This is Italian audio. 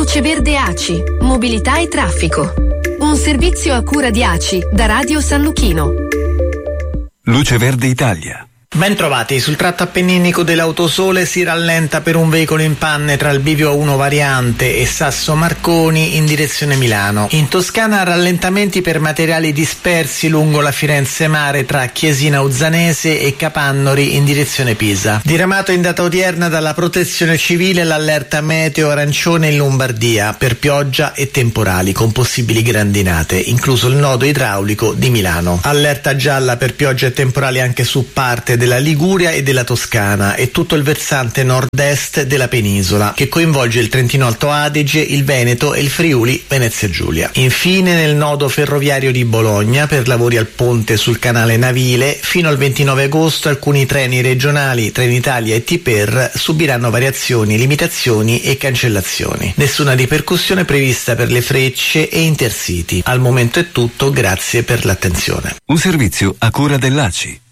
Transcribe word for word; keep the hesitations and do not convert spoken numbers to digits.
Luce Verde A C I, mobilità e traffico. Un servizio a cura di A C I da Radio San Luchino. Luce Verde Italia. Ben trovati, sul tratto appenninico dell'Autosole si rallenta per un veicolo in panne tra il bivio uno variante e Sasso Marconi in direzione Milano. In Toscana rallentamenti per materiali dispersi lungo la Firenze Mare tra Chiesina Uzzanese e Capannori in direzione Pisa. Diramato in data odierna dalla Protezione Civile l'allerta meteo arancione in Lombardia per pioggia e temporali con possibili grandinate, incluso il nodo idraulico di Milano. Allerta gialla per pioggia e temporali anche su parte della Liguria e della Toscana e tutto il versante nord-est della penisola, che coinvolge il Trentino Alto Adige, il Veneto e il Friuli Venezia Giulia. Infine nel nodo ferroviario di Bologna per lavori al ponte sul canale Navile fino al ventinove agosto alcuni treni regionali, Trenitalia e Tiper subiranno variazioni, limitazioni e cancellazioni. Nessuna ripercussione prevista per le Frecce e Intercity. Al momento è tutto, grazie per l'attenzione. Un servizio a cura dell'A C I.